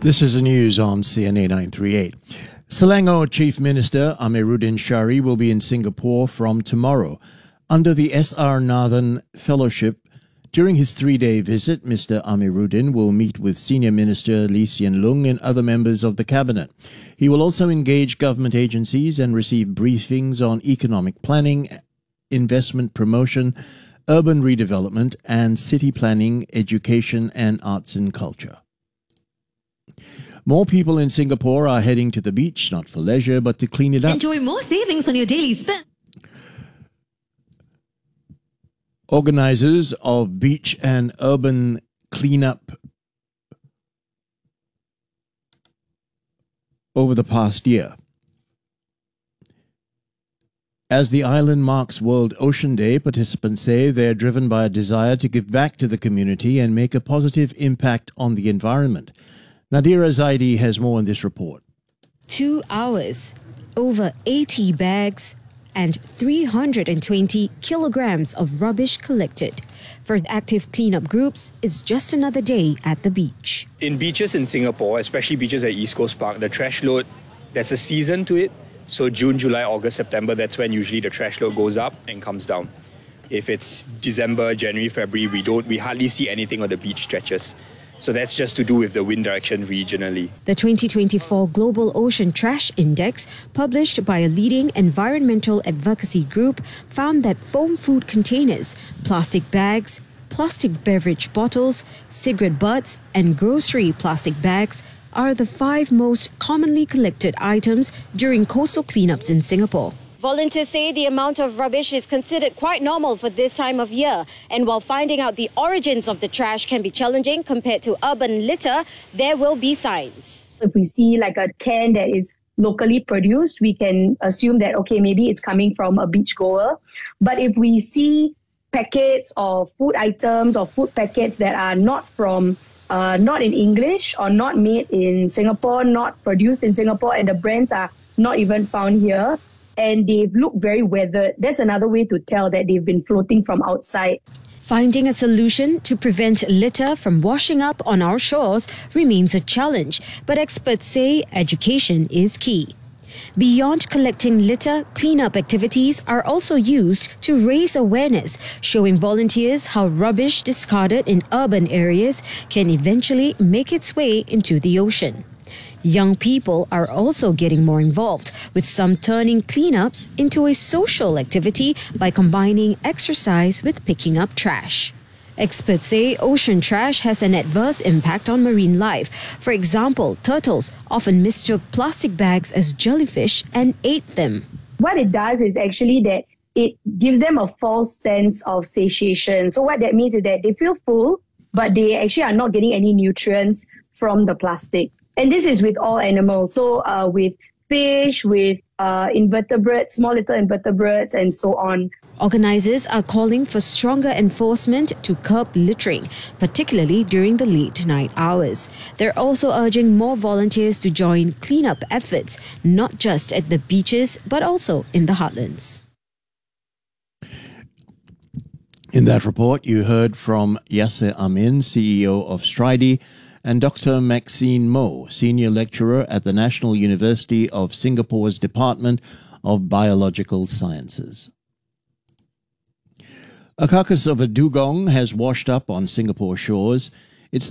This is the news on CNA 938. Selangor Chief Minister Amiruddin Shari will be in Singapore from tomorrow under the S.R. Nathan Fellowship. During his 3-day visit, Mr. Amiruddin will meet with Senior Minister Lee Hsien Loong and other members of the Cabinet. He will also engage government agencies and receive briefings on economic planning, investment promotion, urban redevelopment, and city planning, education, and arts and culture. More people in Singapore are heading to the beach, not for leisure, but to clean it up. Enjoy more savings on your daily spend. Organisers of beach and urban cleanup over the past year. As the island marks World Ocean Day, participants say they're driven by a desire to give back to the community and make a positive impact on the environment. Nadira Zaidi has more in this report. 2 hours, over 80 bags, and 320 kilograms of rubbish collected. For active cleanup groups, it's just another day at the beach. In beaches in Singapore, especially beaches at East Coast Park, the trash load, there's a season to it. So June, July, August, September, that's when usually the trash load goes up and comes down. If it's December, January, February, we hardly see anything on the beach stretches. So that's just to do with the wind direction regionally. The 2024 Global Ocean Trash Index, published by a leading environmental advocacy group, found that foam food containers, plastic bags, plastic beverage bottles, cigarette butts, and grocery plastic bags are the 5 most commonly collected items during coastal cleanups in Singapore. Volunteers say the amount of rubbish is considered quite normal for this time of year. And while finding out the origins of the trash can be challenging compared to urban litter, there will be signs. If we see like a can that is locally produced, we can assume that, okay, maybe it's coming from a beachgoer. But if we see packets of food items or food packets that are not from not in English or not made in Singapore, not produced in Singapore, and the brands are not even found here, and they look very weathered, that's another way to tell that they've been floating from outside. Finding a solution to prevent litter from washing up on our shores remains a challenge, but experts say education is key. Beyond collecting litter, cleanup activities are also used to raise awareness, showing volunteers how rubbish discarded in urban areas can eventually make its way into the ocean. Young people are also getting more involved, with some turning cleanups into a social activity by combining exercise with picking up trash. Experts say ocean trash has an adverse impact on marine life. For example, turtles often mistook plastic bags as jellyfish and ate them. What it does is actually that it gives them a false sense of satiation. So what that means is that they feel full, but they actually are not getting any nutrients from the plastic. And this is with all animals. So with fish, with invertebrates, small little invertebrates, and so on. Organisers are calling for stronger enforcement to curb littering, particularly during the late night hours. They're also urging more volunteers to join cleanup efforts, not just at the beaches, but also in the heartlands. In that report, you heard from Yasser Amin, CEO of Stridi, and Dr. Maxine Moe, Senior Lecturer at the National University of Singapore's Department of Biological Sciences. A carcass of a dugong has washed up on Singapore shores.